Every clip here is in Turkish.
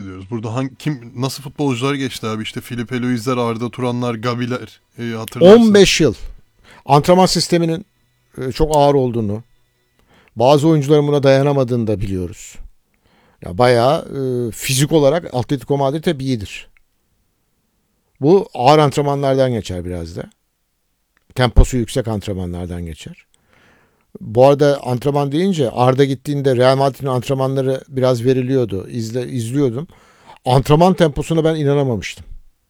bahsediyoruz. Burada nasıl futbolcular geçti abi? İşte Filipe Luis'ler, Arda Turanlar, Gabi'ler hatırlarsın. 15 yıl antrenman sisteminin çok ağır olduğunu, bazı oyuncuların buna dayanamadığını da biliyoruz. Ya bayağı fizik olarak Atletico Madrid hep iyidir. Bu ağır antrenmanlardan geçer biraz da. Temposu yüksek antrenmanlardan geçer. Bu arada antrenman deyince Arda gittiğinde Real Madrid'in antrenmanları biraz veriliyordu. İzliyordum. Antrenman temposuna ben inanamamıştım.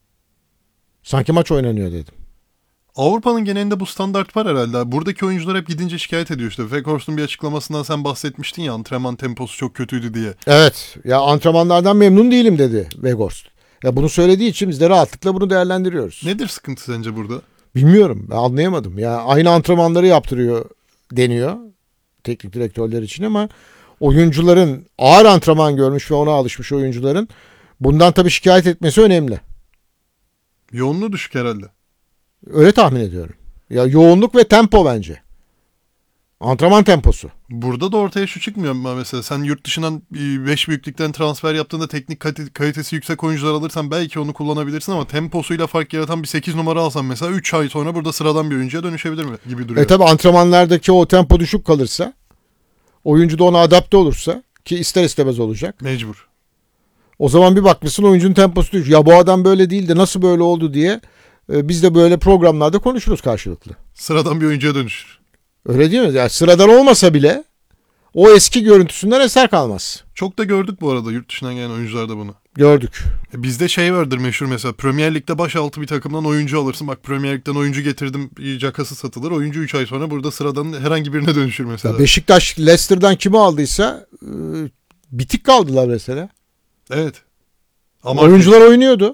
Sanki maç oynanıyor dedim. Avrupa'nın genelinde bu standart var herhalde. Buradaki oyuncular hep gidince şikayet ediyor işte. Weghorst'un bir açıklamasından sen bahsetmiştin ya, antrenman temposu çok kötüydü diye. Evet. Ya antrenmanlardan memnun değilim dedi Weghorst. Ya bunu söylediği için biz de rahatlıkla bunu değerlendiriyoruz. Nedir sıkıntı sence burada? Bilmiyorum. Ben anlayamadım. Ya aynı antrenmanları yaptırıyor deniyor teknik direktörler için ama oyuncuların ağır antrenman görmüş ve ona alışmış oyuncuların bundan tabii şikayet etmesi önemli. Yoğunluğu düşük herhalde. Öyle tahmin ediyorum. Ya yoğunluk ve tempo bence. Antrenman temposu. Burada da ortaya şu çıkmıyor mu mesela? Sen yurt dışından 5 büyüklükten transfer yaptığında teknik kalitesi yüksek oyuncular alırsan belki onu kullanabilirsin ama temposuyla fark yaratan bir 8 numara alsan mesela 3 ay sonra burada sıradan bir oyuncuya dönüşebilir mi gibi duruyor. Tabi antrenmanlardaki o tempo düşük kalırsa, oyuncu da ona adapte olursa ki ister istemez olacak. Mecbur. O zaman bir bakmışsın oyuncunun temposu düşük. Ya bu adam böyle değil de nasıl böyle oldu diye biz de böyle programlarda konuşuruz karşılıklı. Sıradan bir oyuncuya dönüşür. Öyle değil mi? Yani sıradan olmasa bile o eski görüntüsünden eser kalmaz. Çok da gördük bu arada yurt dışından gelen oyuncularda bunu. Gördük. Bizde şey vardır meşhur mesela. Premier Lig'de başaltı bir takımdan oyuncu alırsın. Bak Premier Lig'den oyuncu getirdim. Cakası satılır. Oyuncu 3 ay sonra burada sıradan herhangi birine dönüşür mesela. Ya Beşiktaş Leicester'dan kimi aldıysa bitik kaldılar mesela. Evet. Oyuncular oynuyordu.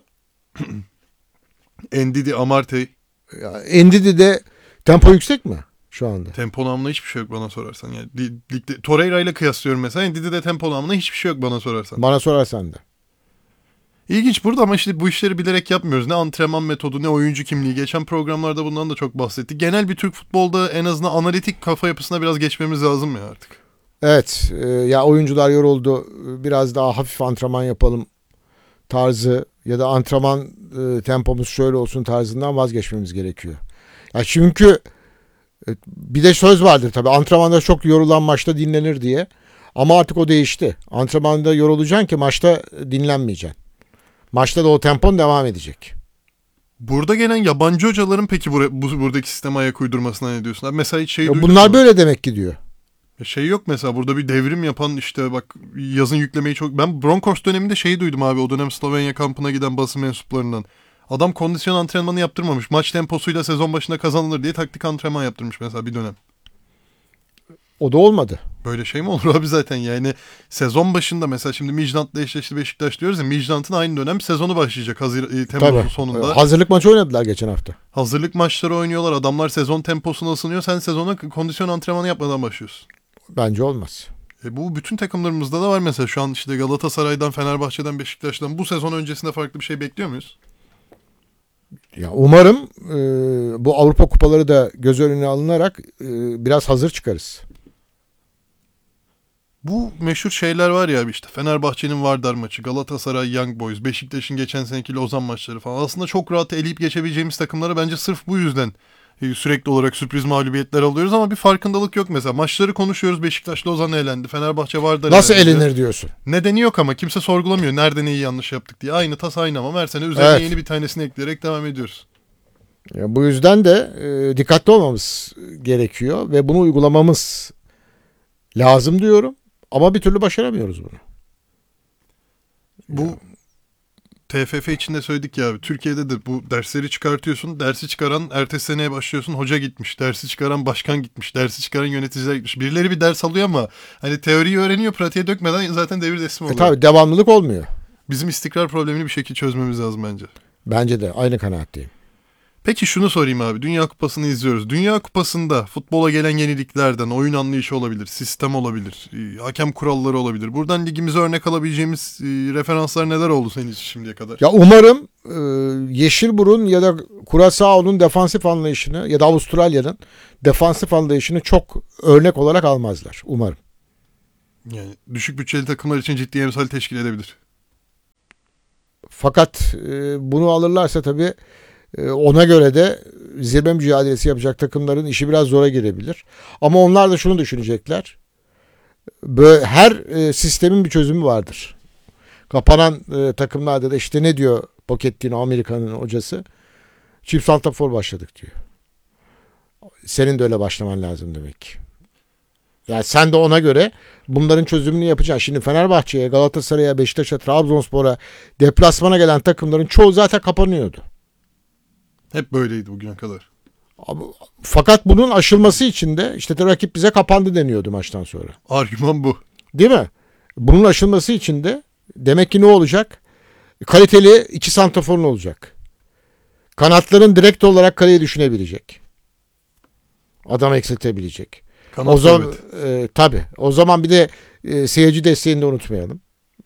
Ndidi, Amartey. Ndidi de tempo yüksek mi şu anda? Tempo namına hiçbir şey yok bana sorarsan. Yani ligde Torreira ile kıyaslıyorum mesela. Ndidi'de tempo namına hiçbir şey yok bana sorarsan. Bana sorarsan da. İlginç burada ama işte bu işleri bilerek yapmıyoruz. Ne antrenman metodu ne oyuncu kimliği. Geçen programlarda bundan da çok bahsettik. Genel bir Türk futbolda en azından analitik kafa yapısına biraz geçmemiz lazım ya artık. Evet. Ya oyuncular yoruldu. Biraz daha hafif antrenman yapalım tarzı ya da antrenman tempomuz şöyle olsun tarzından vazgeçmemiz gerekiyor. Ya çünkü bir de söz vardır tabii. Antrenmanda çok yorulan maçta dinlenir diye. Ama artık o değişti. Antrenmanda yorulacaksın ki maçta dinlenmeyeceksin. Maçta da o tempon devam edecek. Burada gelen yabancı hocaların peki buradaki sisteme ayak uydurmasına ne diyorsun? Abi mesela hiç şey duydun bunlar mu? böyle demek ki diyor. Şey yok mesela burada bir devrim yapan işte bak yazın yüklemeyi çok... Ben Broncos döneminde şeyi duydum abi o dönem Slovenya kampına giden basın mensuplarından. Adam kondisyon antrenmanı yaptırmamış. Maç temposuyla sezon başında kazanılır diye taktik antrenman yaptırmış mesela bir dönem. O da olmadı. Böyle şey mi olur abi zaten yani sezon başında mesela şimdi Midtjylland'la eşleşti Beşiktaş diyoruz ya Midtjylland'ın aynı dönem sezonu başlayacak Temmuz'un sonunda. Hazırlık maçı oynadılar geçen hafta. Hazırlık maçları oynuyorlar adamlar sezon temposuna ısınıyor sen sezona kondisyon antrenmanı yapmadan başlıyorsun. Bence olmaz. Bu bütün takımlarımızda da var mesela şu an işte Galatasaray'dan, Fenerbahçe'den, Beşiktaş'tan bu sezon öncesinde farklı bir şey bekliyor muyuz? Ya umarım bu Avrupa kupaları da göz önüne alınarak biraz hazır çıkarız. Bu meşhur şeyler var ya işte Fenerbahçe'nin Vardar maçı, Galatasaray Young Boys, Beşiktaş'ın geçen seneki Lozan maçları falan. Aslında çok rahat eleyip geçebileceğimiz takımları bence sırf bu yüzden sürekli olarak sürpriz mağlubiyetler alıyoruz ama bir farkındalık yok mesela. Maçları konuşuyoruz Beşiktaş Lozan elendi, Fenerbahçe Vardar nasıl elenir diyorsun? Nedeni yok ama kimse sorgulamıyor nerede neyi yanlış yaptık diye. Aynı tas aynı ama her sene üzerine yeni bir tanesini ekleyerek devam ediyoruz. Ya bu yüzden de dikkatli olmamız gerekiyor ve bunu uygulamamız lazım diyorum. Ama bir türlü başaramıyoruz bunu. Bu TFF içinde söyledik ya abi. Türkiye'de de bu dersleri çıkartıyorsun. Dersi çıkaran ertesi seneye başlıyorsun. Hoca gitmiş. Dersi çıkaran başkan gitmiş. Dersi çıkaran yöneticiler gitmiş. Birileri bir ders alıyor ama hani teoriyi öğreniyor. Pratiğe dökmeden zaten devir teslim oluyor. Tabii devamlılık olmuyor. Bizim istikrar problemini bir şekilde çözmemiz lazım bence. Bence de aynı kanaatteyim. Peki şunu sorayım abi. Dünya Kupası'nı izliyoruz. Dünya Kupası'nda futbola gelen yeniliklerden oyun anlayışı olabilir, sistem olabilir, hakem kuralları olabilir. Buradan ligimize örnek alabileceğimiz referanslar neler oldu senin için şimdiye kadar? Ya umarım Yeşilburun ya da Curaçao'nun defansif anlayışını ya da Avustralya'nın defansif anlayışını çok örnek olarak almazlar. Umarım. Yani düşük bütçeli takımlar için ciddi emsal teşkil edebilir. Fakat bunu alırlarsa tabii ona göre de zirve mücadelesi yapacak takımların işi biraz zora girebilir. Ama onlar da şunu düşünecekler. Böyle her sistemin bir çözümü vardır. Kapanan takımlarda da işte ne diyor Pochettino, Amerika'nın hocası? Çift santrafor başladık diyor. Senin de öyle başlaman lazım demek. Yani sen de ona göre bunların çözümünü yapacaksın. Şimdi Fenerbahçe'ye, Galatasaray'a, Beşiktaş'a, Trabzonspor'a deplasmana gelen takımların çoğu zaten kapanıyordu. Hep böyleydi bugüne kadar. Fakat bunun aşılması için de işte rakip bize kapandı deniyordu maçtan sonra. Argüman bu. Değil mi? Bunun aşılması için de demek ki ne olacak? Kaliteli iki santraforun olacak. Kanatların direkt olarak kaleye düşünebilecek. Adam eksiltebilecek. Kanat o zaman tabii. O zaman bir de seyirci desteğini de unutmayalım.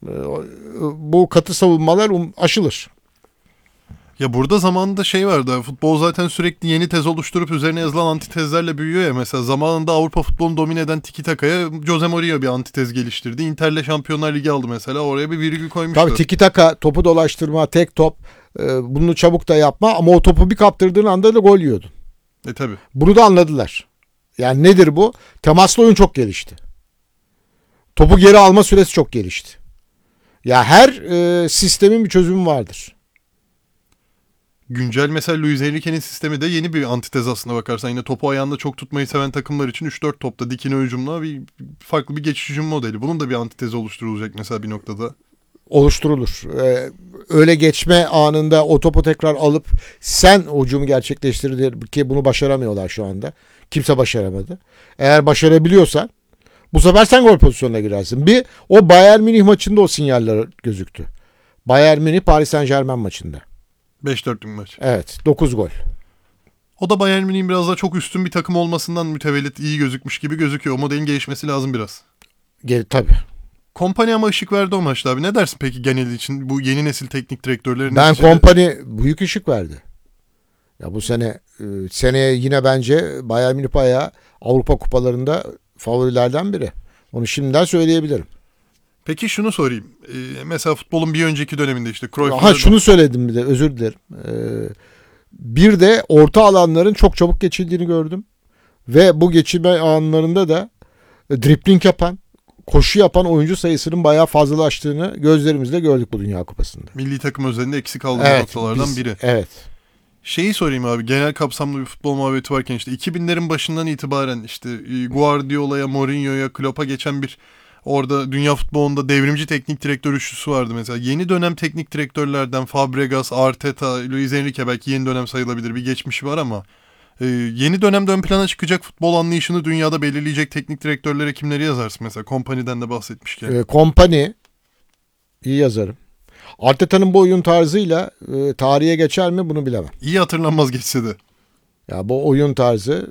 Bu katı savunmalar aşılır. Ya burada zamanında şey vardı. Futbol zaten sürekli yeni tez oluşturup üzerine yazılan antitezlerle büyüyor ya. Mesela zamanında Avrupa futbolunu domine eden Tiki Taka'ya Jose Mourinho bir antitez geliştirdi. Inter'le Şampiyonlar Ligi aldı mesela. Oraya bir virgül koymuştu. Tabii Tiki Taka, topu dolaştırma, tek top, bunu çabuk da yapma ama o topu bir kaptırdığın anda da gol yiyordun. Tabii. Bunu da anladılar. Yani nedir bu? Temaslı oyun çok gelişti. Topu geri alma süresi çok gelişti. Ya her sistemin bir çözümü vardır. Güncel mesela Luis Enrique'nin sistemi de yeni bir antitez aslına bakarsan. Yine topu ayağında çok tutmayı seven takımlar için 3-4 topta dikine hücumla bir farklı bir geçiş hücum modeli. Bunun da bir antitezi oluşturulacak mesela bir noktada. Oluşturulur. Öyle geçme anında o topu tekrar alıp sen hücumu gerçekleştirir ki bunu başaramıyorlar şu anda. Kimse başaramadı. Eğer başarabiliyorsan bu sefer sen gol pozisyonuna girersin. Bir o Bayern Münih maçında o sinyaller gözüktü. Bayern Münih Paris Saint-Germain maçında. 5-4'lük maç. Evet, 9 gol. O da Bayern Münih'in biraz daha çok üstün bir takım olmasından mütevellit iyi gözükmüş gibi gözüküyor. O modelin gelişmesi lazım biraz. Tabii. Kompany ama ışık verdi o maçta abi. Ne dersin peki genel için bu yeni nesil teknik direktörlerin? Ben Kompany büyük ışık verdi. Ya bu seneye yine bence Bayern Münih bayağı Avrupa kupalarında favorilerden biri. Onu şimdiden söyleyebilirim. Peki şunu sorayım. Mesela futbolun bir önceki döneminde işte Cruyff'un... Şunu söyledim bir de özür dilerim. Bir de orta alanların çok çabuk geçildiğini gördüm. Ve bu geçilme anlarında da dribling yapan, koşu yapan oyuncu sayısının bayağı fazlalaştığını gözlerimizle gördük bu Dünya Kupası'nda. Milli takım özelinde eksik kaldığı noktalardan biri. Evet. Şeyi sorayım abi, genel kapsamlı bir futbol muhabbeti varken işte 2000'lerin başından itibaren işte Guardiola'ya, Mourinho'ya, Klopp'a geçen bir orada dünya futbolunda devrimci teknik direktör üçlüsü vardı mesela. Yeni dönem teknik direktörlerden Fabregas, Arteta, Luis Enrique belki yeni dönem sayılabilir bir geçmişi var ama yeni dönemde ön plana çıkacak futbol anlayışını dünyada belirleyecek teknik direktörlere kimleri yazarsın mesela? Kompany'den de bahsetmişken. Kompany iyi yazarım. Arteta'nın bu oyun tarzıyla tarihe geçer mi bunu bilemem. İyi hatırlanmaz geçse de. Ya bu oyun tarzı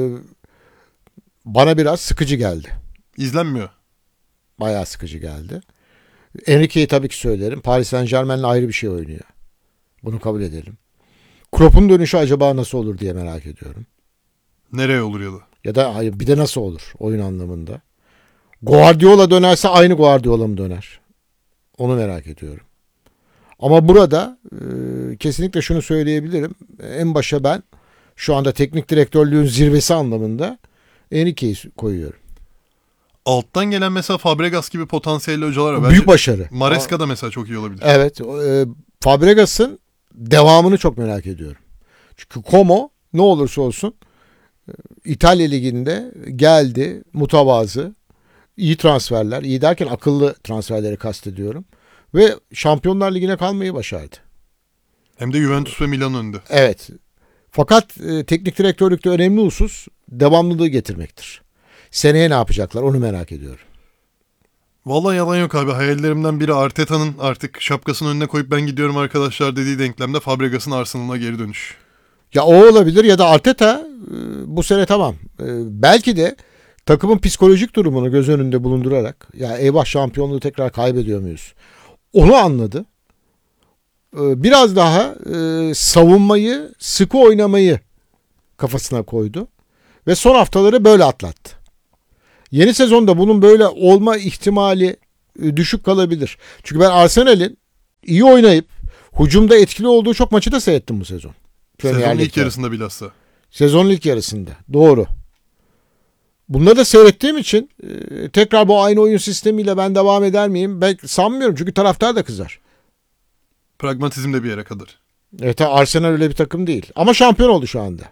bana biraz sıkıcı geldi. İzlenmiyor. Bayağı sıkıcı geldi. Enrique'yi tabii ki söylerim. Paris Saint-Germain'le ayrı bir şey oynuyor. Bunu kabul edelim. Klopp'un dönüşü acaba nasıl olur diye merak ediyorum. Nereye olur ya da? Ya da hayır, bir de nasıl olur oyun anlamında. Guardiola dönerse aynı Guardiola mı döner? Onu merak ediyorum. Ama burada kesinlikle şunu söyleyebilirim. En başa ben şu anda teknik direktörlüğün zirvesi anlamında Enrique'yi koyuyorum. Alttan gelen mesela Fabregas gibi potansiyelli hocalar var. Büyük başarı. Maresca da mesela çok iyi olabilir. Evet. Fabregas'ın devamını çok merak ediyorum. Çünkü Como ne olursa olsun İtalya Ligi'nde geldi, mütevazı, iyi transferler, iyi derken akıllı transferleri kastediyorum. Ve Şampiyonlar Ligi'ne kalmayı başardı. Hem de Juventus ve Milan önde. Evet. Fakat teknik direktörlükte önemli husus devamlılığı getirmektir. Seneye ne yapacaklar onu merak ediyorum. Vallahi yalan yok abi. Hayallerimden biri Arteta'nın artık şapkasını önüne koyup ben gidiyorum arkadaşlar dediği denklemde Fabregas'ın Arsenal'a geri dönüş. Ya o olabilir ya da Arteta bu sene tamam. Belki de takımın psikolojik durumunu göz önünde bulundurarak ya eyvah şampiyonluğu tekrar kaybediyor muyuz? Onu anladı. Biraz daha savunmayı, sıkı oynamayı kafasına koydu. Ve son haftaları böyle atlattı. Yeni sezonda bunun böyle olma ihtimali düşük kalabilir. Çünkü ben Arsenal'in iyi oynayıp Hücumda etkili olduğu çok maçı da seyrettim bu sezon. Premier Sezonun ilk Lig'de. yarısında bilhassa. Sezonun ilk yarısında. Doğru. Bunları da seyrettiğim için tekrar bu aynı oyun sistemiyle ben devam eder miyim? Ben sanmıyorum çünkü taraftar da kızar. Pragmatizm de bir yere kadar. Evet, Arsenal öyle bir takım değil. Ama şampiyon oldu şu anda.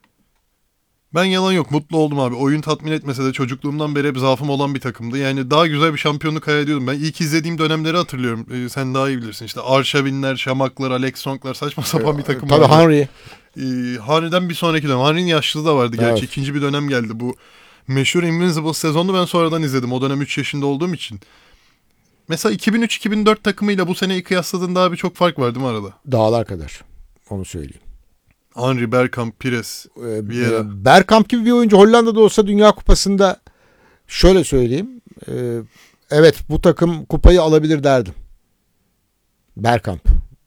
Ben yalan yok mutlu oldum abi. Oyun tatmin etmese de çocukluğumdan beri hep zaafım olan bir takımdı. Yani daha güzel bir şampiyonluk hayal ediyordum. Ben ilk izlediğim dönemleri hatırlıyorum. Sen daha iyi bilirsin. İşte Arshavinler, Şamaklar, Alex Song'lar saçma sapan bir takım Tabii vardı. Henry. Henry'den bir sonraki dönem. Henry'nin yaşlısı da vardı gerçi. Evet. İkinci bir dönem geldi. Bu meşhur Invincible sezonunu ben sonradan izledim. O dönem 3 yaşında olduğum için. Mesela 2003-2004 takımıyla bu seneyi kıyasladığında abi çok fark var değil mi arada? Dağlar kadar. Onu söyleyeyim. Henry, Bergkamp, Pires, Vieira. Bergkamp gibi bir oyuncu Hollanda'da olsa Dünya Kupası'nda şöyle söyleyeyim. Evet, bu takım kupayı alabilir derdim. Bergkamp.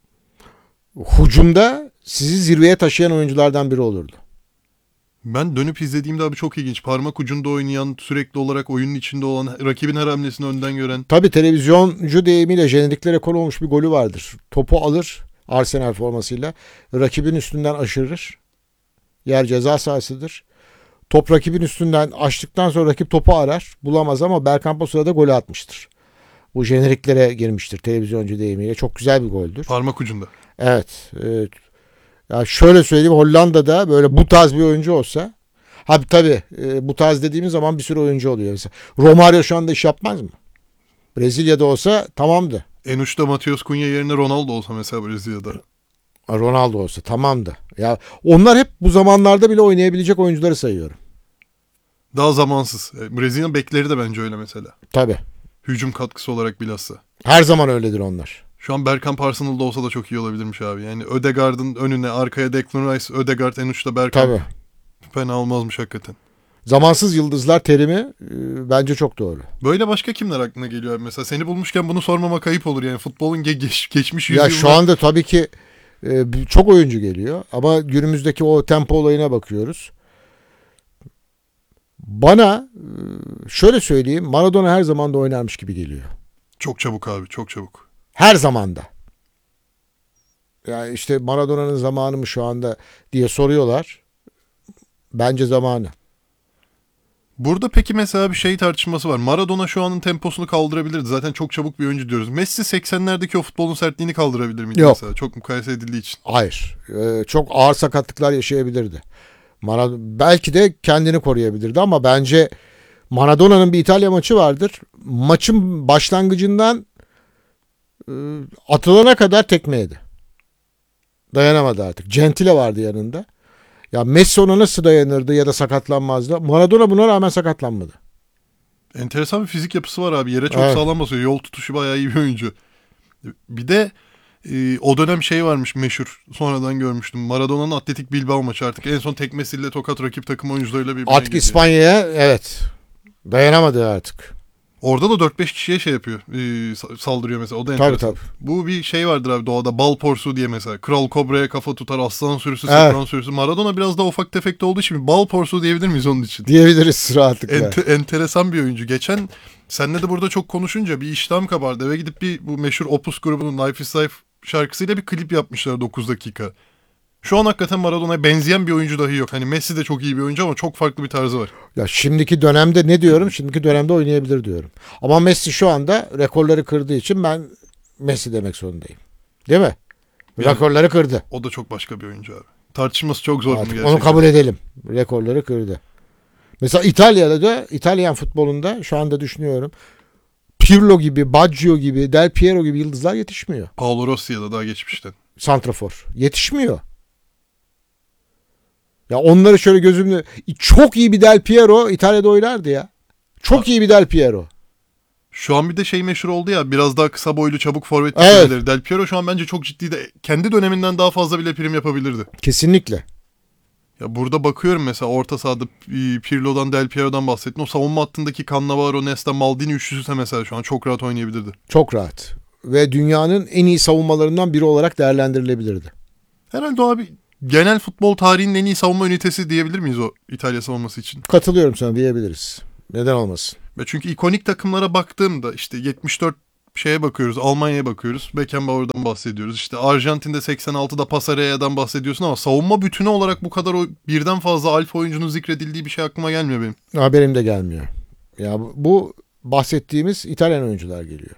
Hücumda sizi zirveye taşıyan oyunculardan biri olurdu. Ben dönüp izlediğimde abi çok ilginç. Parmak ucunda oynayan, sürekli olarak oyunun içinde olan, rakibin her hamlesini önden gören. Tabii televizyoncu deyimiyle jenerikle rekor olmuş bir golü vardır. Topu alır Arsenal formasıyla. Rakibin üstünden aşırır. Yer ceza sahasıdır. Top rakibin üstünden açtıktan sonra rakip topu arar. Bulamaz ama Bergkamp o sırada golü atmıştır. Bu jeneriklere girmiştir televizyoncu deyimiyle. Çok güzel bir goldür. Parmak ucunda. Evet. Evet. Ya şöyle söyleyeyim, Hollanda'da böyle bu tarz bir oyuncu olsa, tabii bu tarz dediğimiz zaman bir sürü oyuncu oluyor. Mesela Romario şu anda iş yapmaz mı? Brezilya'da olsa tamamdı. En uçta Matheus Cunha yerine Ronaldo olsa mesela Brezilya'da. Ronaldo olsa tamamdı. Ya onlar hep bu zamanlarda bile oynayabilecek oyuncuları sayıyorum. Daha zamansız. Brezilya'nın bekleri de bence öyle mesela. Tabii. Hücum katkısı olarak bilhassa. Her zaman öyledir onlar. Şu an Bergkamp Arsenal'da olsa da çok iyi olabilirmiş abi. Yani Ødegaard'ın önüne, arkaya Declan Rice, Ødegaard en uçta Bergkamp. Tabii. Fena olmazmış hakikaten. Zamansız yıldızlar terimi bence çok doğru. Böyle başka kimler aklına geliyor abi? Mesela seni bulmuşken bunu sormamak ayıp olur yani. Futbolun geçmiş Ya yüzyılda. şu anda tabii ki çok oyuncu geliyor ama günümüzdeki o tempo olayına bakıyoruz. Bana şöyle söyleyeyim, Maradona her zaman da oynarmış gibi geliyor. Çok çabuk abi, çok çabuk. Her zamanda. Yani işte Maradona'nın zamanı mı şu anda diye soruyorlar. Bence zamanı. Burada peki mesela bir şey tartışması var. Maradona şu anın temposunu kaldırabilirdi. Zaten çok çabuk bir oyuncu diyoruz. Messi 80'lerdeki o futbolun sertliğini kaldırabilir miydi Yok. mesela? Çok mukayese edildiği için. Hayır. Çok ağır sakatlıklar yaşayabilirdi. Belki de kendini koruyabilirdi ama bence Maradona'nın bir İtalya maçı vardır. Maçın başlangıcından atılana kadar tekme yedi. Dayanamadı artık. Gentile vardı yanında. Ya Messi ona nasıl dayanırdı ya da sakatlanmazdı? Maradona buna rağmen sakatlanmadı. Enteresan bir fizik yapısı var abi. Yere çok Evet. sağlam basıyor. Yol tutuşu bayağı iyi bir oyuncu. Bir de o dönem şey varmış meşhur. Sonradan görmüştüm. Maradona'nın Atletik Bilbao maçı artık. En son tekmesiyle tokat rakip takım oyuncularıyla birbirine Artık giriyor. İspanya'ya evet dayanamadı artık. Orada da 4-5 kişiye şey yapıyor. Saldırıyor mesela. O da Tabii enteresan. tabii. Bu bir şey vardır abi doğada. Bal porsu diye mesela. Kral kobraya kafa tutar. Aslan sürüsü, Evet. sırtlan sürüsü. Maradona biraz daha ufak tefekte olduğu için bal porsu diyebilir miyiz onun için? Diyebiliriz rahatlıkla. Enteresan bir oyuncu. Geçen seninle de burada çok konuşunca bir iştahım kabardı. Eve gidip bu meşhur Opus grubunun Life is Life şarkısıyla bir klip yapmışlar 9 dakika. Şu an hakikaten Maradona'ya benzeyen bir oyuncu dahi yok. Hani Messi de çok iyi bir oyuncu ama çok farklı bir tarzı var. Ya şimdiki dönemde ne diyorum? Şimdiki dönemde oynayabilir diyorum. Ama Messi şu anda rekorları kırdığı için ben Messi demek zorundayım. Değil mi? Yani- Rekorları kırdı. O da çok başka bir oyuncu abi. Tartışması çok zor bunu Artık gerçekten. onu kabul edelim. Rekorları kırdı. Mesela İtalya'da da İtalyan futbolunda şu anda düşünüyorum. Pirlo gibi, Baggio gibi, Del Piero gibi yıldızlar yetişmiyor. Paolo Rossi'ye da daha geçmişten. Santrafor. Yetişmiyor. Ya onları şöyle gözümle çok iyi bir Del Piero İtalya'da oynardı ya. Çok iyi bir Del Piero. Şu an bir de şey meşhur oldu ya biraz daha kısa boylu çabuk forvet Evet. düşünceleri. Del Piero şu an bence çok ciddi de kendi döneminden daha fazla bile prim yapabilirdi. Kesinlikle. Ya burada bakıyorum mesela orta sahada Pirlo'dan Del Piero'dan bahsettin. O savunma hattındaki Cannavaro, Nesta, Maldini üçlüsü mesela şu an çok rahat oynayabilirdi. Çok rahat. Ve dünyanın en iyi savunmalarından biri olarak değerlendirilebilirdi. Herhalde o abi genel futbol tarihinin en iyi savunma ünitesi diyebilir miyiz o İtalya savunması için? Katılıyorum sana diyebiliriz. Neden olmasın? Ve çünkü ikonik takımlara baktığımda işte 74 Şeye bakıyoruz, Almanya'ya bakıyoruz. Beckenbauer'dan bahsediyoruz. İşte Arjantin'de 86'da Passarella'dan bahsediyorsun ama savunma bütünü olarak bu kadar birden fazla alfa oyuncunun zikredildiği bir şey aklıma gelmiyor benim. Benim de gelmiyor. Ya bu bahsettiğimiz İtalyan oyuncular geliyor.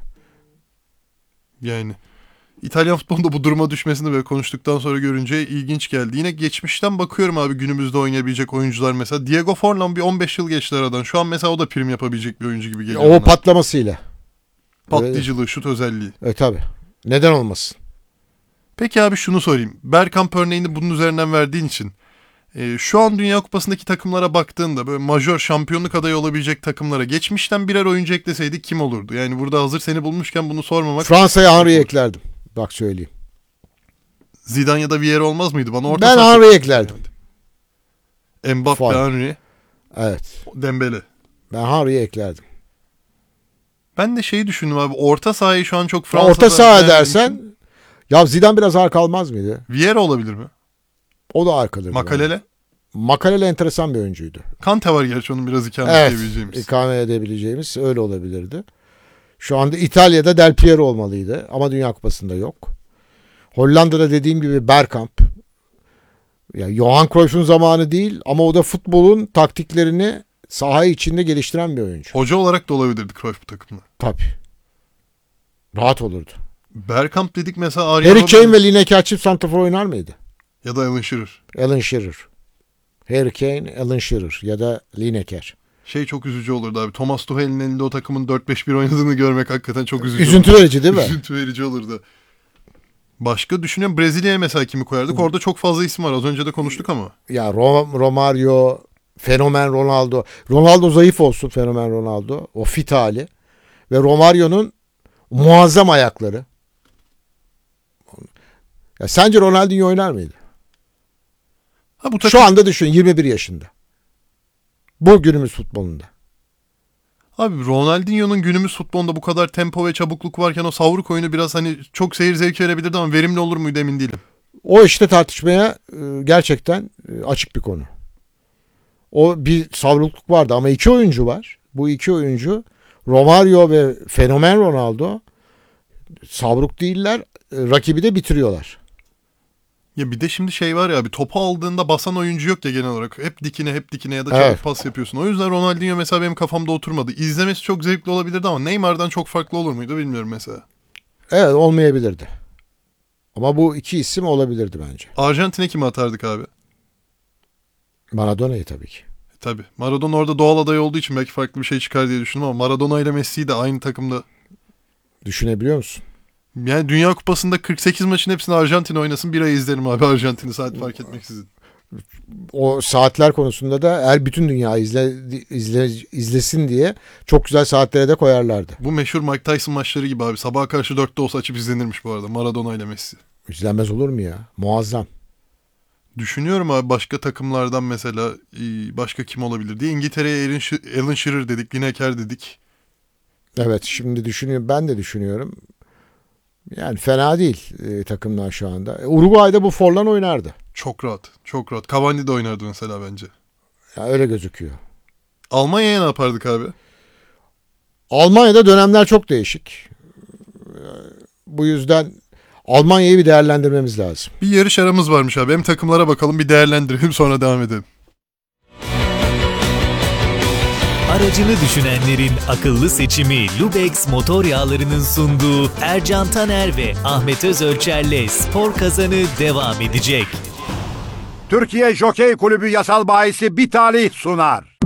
Yani İtalyan futbolunda bu duruma düşmesini böyle konuştuktan sonra görünce ilginç geldi. Yine geçmişten bakıyorum abi, günümüzde oynayabilecek oyuncular mesela. Diego Forlan bir 15 yıl geçti aradan. Şu an mesela o da prim yapabilecek bir oyuncu gibi geliyor O bana. patlamasıyla. Patlayıcılığı, şut özelliği. Tabii. Neden olmasın? Peki abi şunu sorayım. Bergkamp örneğini bunun üzerinden verdiğin için. Şu an Dünya Kupası'ndaki takımlara baktığında böyle majör şampiyonluk adayı olabilecek takımlara geçmişten birer oyuncu ekleseydik kim olurdu? Yani burada hazır seni bulmuşken bunu sormamak... Fransa'ya Henry'i eklerdim. Bak söyleyeyim. Zidane ya da Vieira olmaz mıydı? Bana orta Ben saha- Henry'i eklerdim. Mbappe, Faul. Henry, Evet. Dembele. Ben Henry'i eklerdim. Ben de şeyi düşündüm abi. Orta sahayı şu an çok Ya Fransa'da... orta saha beğendiğim dersen için ya Zidane biraz ağır kalmaz mıydı? Vieira olabilir mi? O da ağır kalırdı. Makalele. Makalele enteresan bir oyuncuydu. Kante var gerçi onun biraz ikamet Evet. edebileceğimiz. İkame edebileceğimiz öyle olabilirdi. Şu anda İtalya'da Del Piero olmalıydı ama Dünya Kupası'nda yok. Hollanda'da dediğim gibi Bergkamp. Ya Johan Cruyff'un zamanı değil ama o da futbolun taktiklerini saha içinde geliştiren bir oyuncu. Hoca olarak da olabilirdi Cruyff bu takımda. Tabii. Rahat olurdu. Bergkamp dedik mesela, Arjen Harry Robben Kane ve Lineker çift santrafor oynar mıydı? ya da Alan Shearer. Alan Shearer. Harry Kane, Alan Shearer ya da Lineker. Şey çok üzücü olurdu abi. Thomas Tuchel'in elinde o takımın 4-5-1 oynadığını görmek hakikaten çok üzücü Üzüntü olurdu. verici değil mi? Üzüntü verici olurdu. Başka düşünüyorum, Brezilya'ya mesela kimi koyardık? Orada çok fazla isim var. Az önce de konuştuk ama. Ya Romario, Fenomen Ronaldo. Ronaldo zayıf olsun, Fenomen Ronaldo. O fit hali. Ve Romario'nun muazzam ayakları. Ya sence Ronaldinho oynar mıydı? Ha, bu takım... Şu anda düşün, 21 yaşında. Bu günümüz futbolunda. Abi Ronaldinho'nun günümüz futbolunda bu kadar tempo ve çabukluk varken o savruk oyunu biraz hani çok seyir zevki verebilirdi ama verimli olur muydu emin değilim. O işte tartışmaya gerçekten açık bir konu. O bir savrukluk vardı ama iki oyuncu var. Bu iki oyuncu Romario ve Fenomen Ronaldo savruk değiller. Rakibi de bitiriyorlar. Ya bir de şimdi şey var ya, bir topu aldığında basan oyuncu yok ya genel olarak. Hep dikine ya da çabuk Evet. pas yapıyorsun. O yüzden Ronaldinho mesela benim kafamda oturmadı. İzlemesi çok zevkli olabilirdi ama Neymar'dan çok farklı olur muydu bilmiyorum mesela. Evet, olmayabilirdi. Ama bu iki isim olabilirdi bence. Arjantin'e kimi atardık abi? Maradona'yı tabii ki. Tabii. Maradona orada doğal aday olduğu için belki farklı bir şey çıkar diye düşündüm ama Maradona ile Messi'yi de aynı takımda. Düşünebiliyor musun? Yani Dünya Kupası'nda 48 maçın hepsini Arjantin oynasın, bir ay izlerim abi Arjantin'i, saat fark etmeksizin. O saatler konusunda da eğer bütün dünya izlesin diye çok güzel saatlere de koyarlardı. Bu meşhur Mike Tyson maçları gibi abi. Sabaha karşı 4'te olsa açıp izlenirmiş bu arada. Maradona ile Messi. İzlenmez olur mu ya? Muazzam. Düşünüyorum abi başka takımlardan mesela başka kim olabilir diye. İngiltere'ye Alan Shearer dedik, Lineker dedik. Evet, şimdi düşünüyorum. Ben de düşünüyorum. Yani fena değil takımlar şu anda. Uruguay'da bu Forlan oynardı. Çok rahat, çok rahat. Cavani de oynardı mesela bence. Ya öyle gözüküyor. Almanya'ya ne yapardık abi? Almanya'da dönemler çok değişik. Bu yüzden Almanya'yı bir değerlendirmemiz lazım. Bir yarış aramız varmış abi. Hem takımlara bakalım, bir değerlendirelim, sonra devam edelim. Aracını düşünenlerin akıllı seçimi Lubex motor yağlarının sunduğu Ercan Taner ve Ahmet Özölçer'le Spor Kazanı devam edecek. Türkiye Jokey Kulübü yasal bahisi bir talih sunar.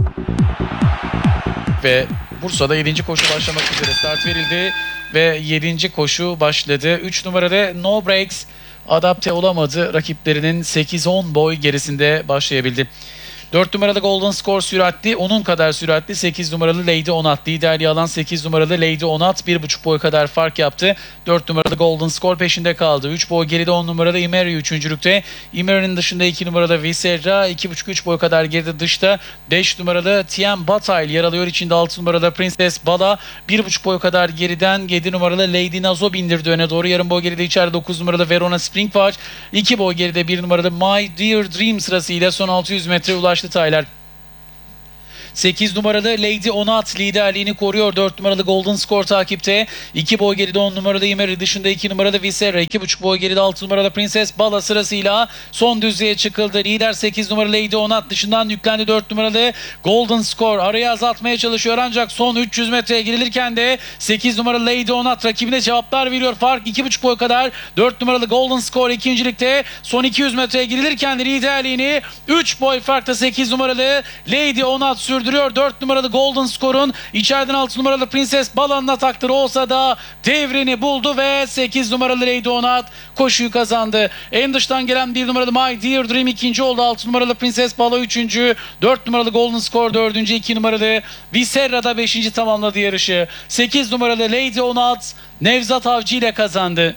Ve Bursa'da 7. koşu başlamak üzere start verildi ve 7. koşu başladı. 3 numarada No Breaks adapte olamadı. Rakiplerinin 8-10 boy gerisinde başlayabildi. 4 numarada Golden Score süratli, onun kadar süratli 8 numaralı Lady Onat. Liderliği alan 8 numaralı Lady Onat 1,5 boy kadar fark yaptı. 4 numaralı Golden Score peşinde kaldı. 3 boy geride 10 numaralı Imeri 3. Imeri'nin dışında 2 numaralı Viserra 2,5-3 boy kadar geride dışta. 5 numaralı Tiem Bataille yer alıyor. İçinde 6 numaralı Princess Bala 1,5 boy kadar geriden 7 numaralı Lady Nazo bindirdi öne doğru. Yarım boy geride içeride 9 numaralı Verona Springwatch. 2 boy geride 1 numaralı My Dear Dream sırasıyla son 600 metre ulaştı Taylar. 8 numaralı Lady Onat liderliğini koruyor. 4 numaralı Golden Score takipte. 2 boy geride 10 numaralı Imeri, dışında 2 numaralı Visera, 2,5 boy geride 6 numaralı Princess Bala sırasıyla son düzlüğe çıkıldı. Lider 8 numaralı Lady Onat, dışından yüklendi 4 numaralı Golden Score. Arayı azaltmaya çalışıyor ancak son 300 metreye girilirken de 8 numaralı Lady Onat rakibine cevaplar veriyor. Fark 2,5 boy kadar. 4 numaralı Golden Score ikincilikte. Son 200 metreye girilirken de liderliğini 3 boy farkta 8 numaralı Lady Onat sürdürüyor. 4 numaralı Golden Score'un içeriden 6 numaralı Princess Bala'nın atakları olsa da devrini buldu ve 8 numaralı Lady Onat koşuyu kazandı. En dıştan gelen 1 numaralı My Dear Dream ikinci oldu. 6 numaralı Princess Bala üçüncü. 4 numaralı Golden Score dördüncü. 2 numaralı Visera da 5. tamamladı yarışı. 8 numaralı Lady Onat Nevzat Avcı ile kazandı.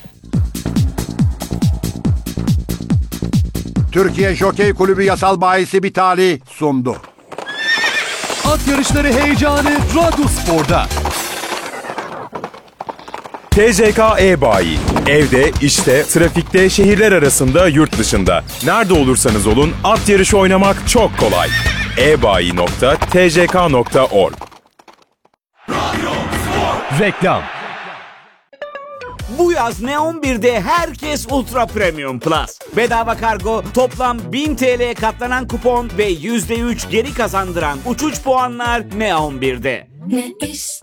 Türkiye Jokey Kulübü yasal bahisi Bitali sundu. At yarışları heyecanı Radyospor'da. TCK e-Bayi. Evde, işte, trafikte, şehirler arasında, yurt dışında. Nerede olursanız olun at yarışı oynamak çok kolay. ebayi.tck.org. Reklam. Bu yaz Neon 1'de herkes Ultra Premium Plus. Bedava kargo, toplam 1000 TL'ye katlanan kupon ve %3 geri kazandıran uçuş puanlar Neon 1'de. Ne istersen